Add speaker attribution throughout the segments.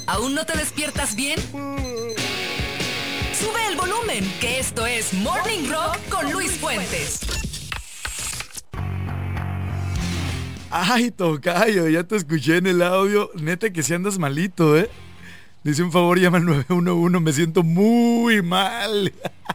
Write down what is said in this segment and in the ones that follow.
Speaker 1: ¿Aún no te despiertas bien? Sube el volumen, que esto es Morning Rock con Luis Fuentes.
Speaker 2: Ay, tocayo, ya te escuché en el audio. Neta que si andas malito, ¿eh? Dice un favor, llama al 911, me siento muy mal.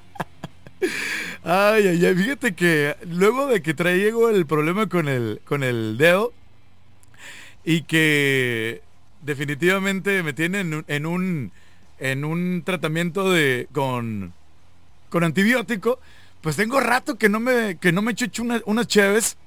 Speaker 2: Ay, ay, ay, fíjate que luego de que traigo el problema con el dedo y que definitivamente me tienen en un tratamiento con antibiótico, pues tengo rato que no me echo unas cheves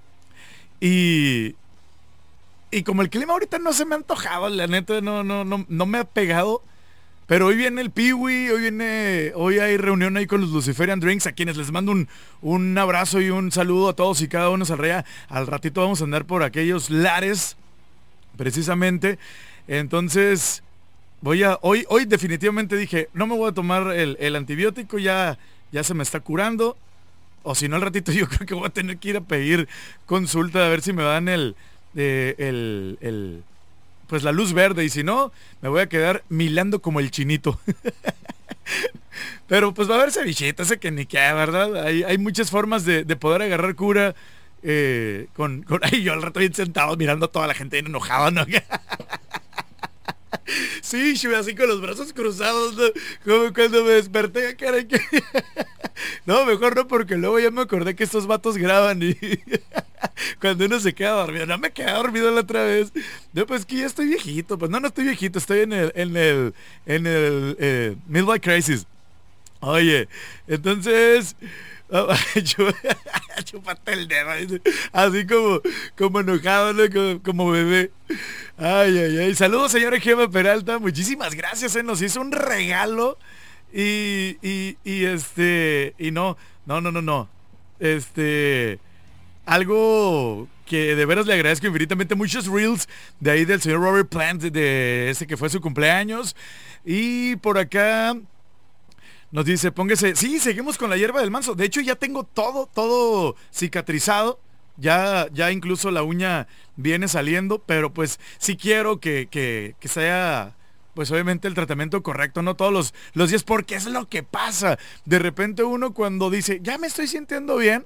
Speaker 2: y como el clima ahorita no se me ha antojado, la neta no me ha pegado. Pero hoy viene el Piwi, hoy hay reunión ahí con los Luciferian Drinks, a quienes les mando un abrazo y un saludo a todos y cada uno se rea. Al ratito vamos a andar por aquellos lares, precisamente. Entonces, hoy definitivamente dije, no me voy a tomar el antibiótico, ya se me está curando. O si no, al ratito yo creo que voy a tener que ir a pedir consulta a ver si me dan pues la luz verde, y si no, me voy a quedar milando como el chinito. Pero pues va a haber cevichita, ese que ni qué, ¿verdad? Hay muchas formas de poder agarrar cura con ay, yo al rato bien sentado mirando a toda la gente bien enojada, ¿no? Sí, así con los brazos cruzados, ¿no? Como cuando me desperté, caray, que... No, mejor no, porque luego ya me acordé que estos vatos graban y cuando uno se queda dormido, no me quedé dormido la otra vez. No, pues que ya estoy viejito, pues no estoy viejito, estoy en el midlife crisis. Oye, entonces... Chúpate el dedo, así como enojado, ¿no? Como bebé. Ay, ay, ay. Saludos, señora Gema Peralta. Muchísimas gracias, nos hizo un regalo. Y no. Algo que de veras le agradezco infinitamente. Muchos reels de ahí del señor Robert Plant, de ese que fue su cumpleaños. Y por acá nos dice, póngase, sí, seguimos con la hierba del manso. De hecho, ya tengo todo cicatrizado. Ya incluso la uña viene saliendo, pero pues sí quiero que sea, pues obviamente el tratamiento correcto, no todos los días, porque es lo que pasa. De repente uno cuando dice, ya me estoy sintiendo bien,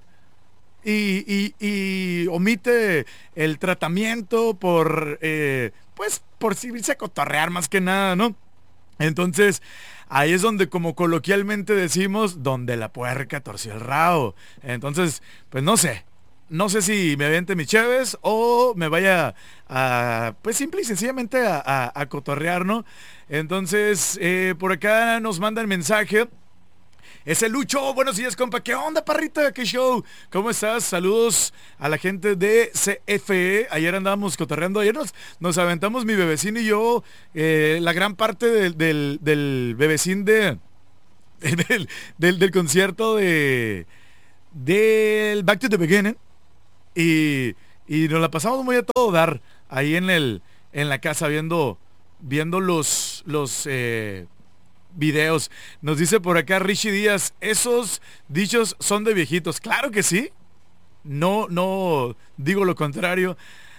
Speaker 2: y omite el tratamiento por irse a cotorrear más que nada, ¿no? Entonces, ahí es donde, como coloquialmente decimos, donde la puerca torció el rabo. Entonces, pues no sé si me aviente mis cheves o me vaya a, pues simple y sencillamente a cotorrear, ¿no? Entonces, por acá nos mandan mensaje. Es el Lucho, buenos días, compa. ¿Qué onda, parrita? ¿Qué show? ¿Cómo estás? Saludos a la gente de CFE. Ayer andábamos cotorreando. Ayer nos aventamos mi bebecín y yo la gran parte del bebecín del concierto del Back to the Beginning. Y nos la pasamos muy a todo dar ahí en la casa viendo los videos. Nos dice por acá Richie Díaz, esos dichos son de viejitos. Claro que sí. No digo lo contrario.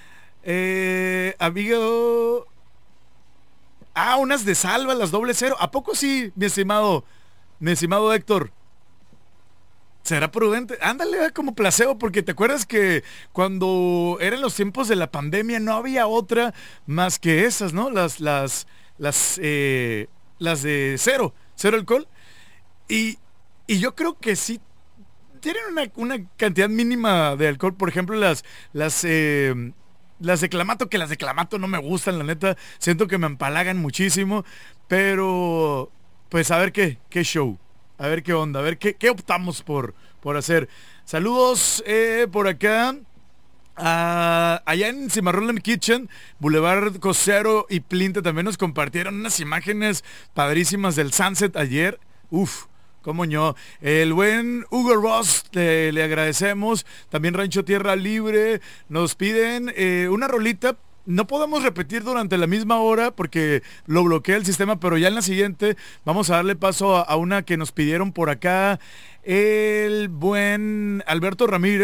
Speaker 2: Amigo. Unas de salva, las doble cero. ¿A poco sí, mi estimado Héctor? ¿Será prudente? Ándale, como placebo, porque te acuerdas que cuando eran los tiempos de la pandemia no había otra más que esas, ¿no? Las de cero alcohol. Y yo creo que sí tienen una cantidad mínima de alcohol. Por ejemplo, las de Clamato, que las de Clamato no me gustan, la neta. Siento que me empalagan muchísimo. Pero, pues a ver qué show. A ver qué onda, a ver qué optamos por hacer. Saludos por acá. Allá en Cimarrón Kitchen, Boulevard Cosero y Plinte también nos compartieron unas imágenes padrísimas del sunset ayer. Uf, cómo no. El buen Hugo Ross, le agradecemos. También Rancho Tierra Libre. Nos piden una rolita. No podemos repetir durante la misma hora porque lo bloquea el sistema, pero ya en la siguiente vamos a darle paso a una que nos pidieron por acá el buen Alberto Ramírez.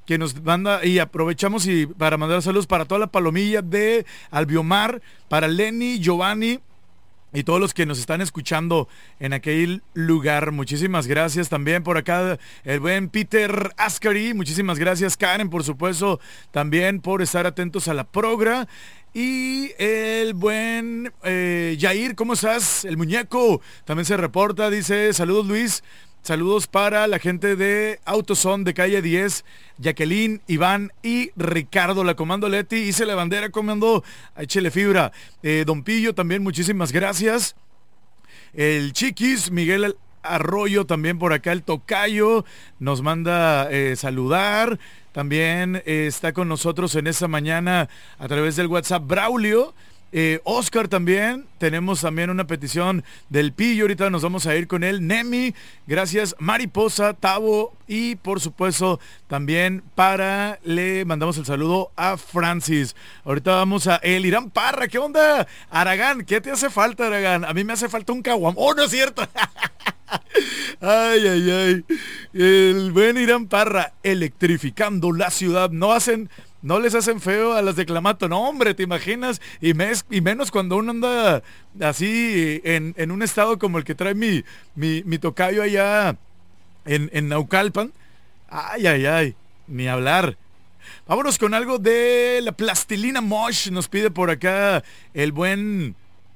Speaker 2: que nos manda, y aprovechamos y para mandar saludos para toda la palomilla de Albiomar, para Lenny, Giovanni y todos los que nos están escuchando en aquel lugar. Muchísimas gracias también por acá el buen Peter Ascari, muchísimas gracias Karen, por supuesto, también por estar atentos a la progra. Y el buen Jair, ¿cómo estás? El muñeco también se reporta, dice, saludos Luis, saludos para la gente de Autoson de calle 10, Jacqueline, Iván y Ricardo, la comando Leti, hice la bandera, comando, échele fibra. Don Pillo también, muchísimas gracias. El Chiquis, Miguel Arroyo también por acá, el Tocayo, nos manda saludar. También está con nosotros en esta mañana a través del WhatsApp Braulio. Oscar también, tenemos también una petición del Pillo, ahorita nos vamos a ir con él. Nemi, gracias. Mariposa, Tavo y por supuesto también le mandamos el saludo a Francis. Ahorita vamos a el Irán Parra, ¿qué onda? Aragán, ¿qué te hace falta, Aragán? A mí me hace falta un caguam. ¡Oh, no es cierto! Ay, ay, ay. El buen Irán Parra, electrificando la ciudad. No les hacen feo a las de Clamato, no hombre, ¿te imaginas? Y menos cuando uno anda así en un estado como el que trae mi tocayo allá en Naucalpan. Ay, ay, ay, ni hablar. Vámonos con algo de la Plastilina Mosh, nos pide por acá el buen...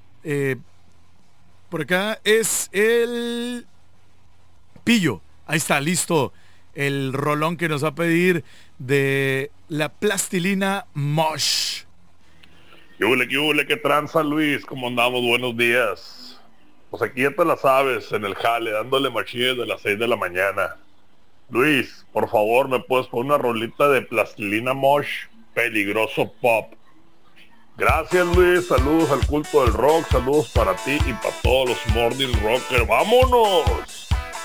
Speaker 2: por acá es el Pillo. Ahí está, listo. El rolón que nos va a pedir de la Plastilina Mosh.
Speaker 3: Qué hule, qué tranza, Luis. ¿Cómo andamos? Buenos días. Pues aquí ya te la sabes, en el jale, dándole machines de las 6 de la mañana. Luis, por favor, ¿me puedes poner una rolita de Plastilina Mosh? Peligroso Pop. Gracias, Luis. Saludos al culto del rock. Saludos para ti y para todos los Morning Rockers. ¡Vámonos!